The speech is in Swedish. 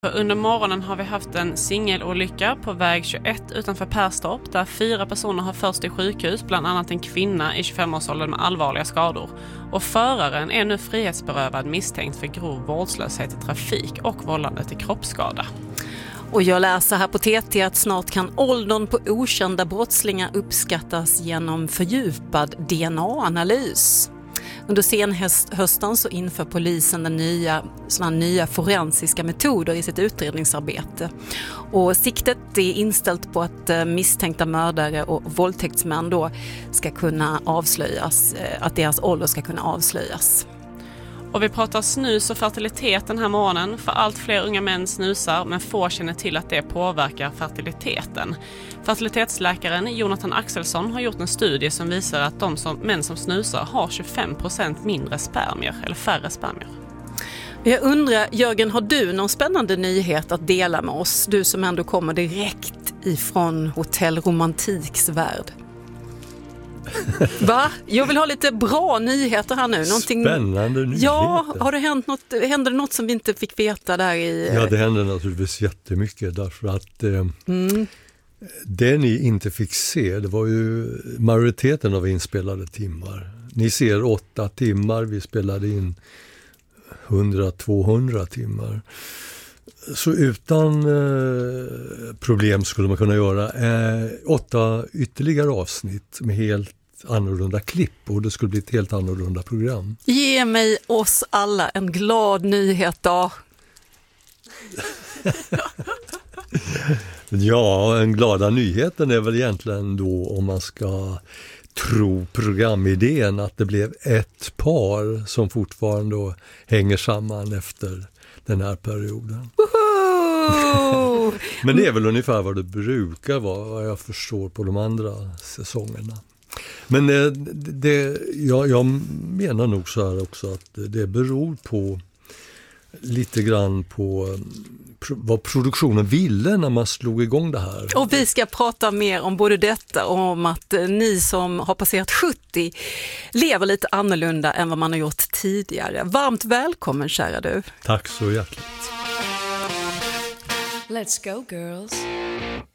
Under morgonen har vi haft en singelolycka på väg 21 utanför Perstorp där 4 personer har förts till sjukhus, bland annat en kvinna i 25-årsåldern med allvarliga skador. Och föraren är nu frihetsberövad misstänkt för grov vårdslöshet i trafik och vållande till kroppsskada. Och jag läser här på TT att snart kan åldern på okända brottslingar uppskattas genom fördjupad DNA-analys. Under senhösten så inför polisen nya forensiska metoder i sitt utredningsarbete. Och siktet är inställt på att misstänkta mördare och våldtäktsmän då ska kunna avslöjas, att deras ålder ska kunna avslöjas. Och vi pratar snus och fertilitet den här morgonen, för allt fler unga män snusar men få känner till att det påverkar fertiliteten. Fertilitetsläkaren Jonathan Axelsson har gjort en studie som visar att män som snusar har 25% mindre spermier, eller färre spermier. Jag undrar, Jörgen, har du någon spännande nyhet att dela med oss? Du som ändå kommer direkt ifrån Hotell Romantiks värld. Va? Jag vill ha lite bra nyheter här nu. Spännande nyheter. Ja, har det hände det något som vi inte fick veta där i... Ja, det hände naturligtvis jättemycket därför att det ni inte fick se, det var ju majoriteten av inspelade timmar. Ni ser 8 timmar, vi spelade in 100-200 timmar. Så utan problem skulle man kunna göra 8 ytterligare avsnitt med helt annorlunda klipp, och det skulle bli ett helt annorlunda program. Ge mig oss alla en glad nyhet då. Ja, en glada nyheten är väl egentligen då, om man ska tro programidén, att det blev ett par som fortfarande hänger samman efter den här perioden. Men det är väl ungefär vad det brukar vara, vad jag förstår, på de andra säsongerna. Men jag menar nog så här också att det beror på lite grann på vad produktionen ville när man slog igång det här. Och vi ska prata mer om både detta och om att ni som har passerat 70 lever lite annorlunda än vad man har gjort tidigare. Varmt välkommen, kära du. Tack så hjärtligt. Let's go, girls.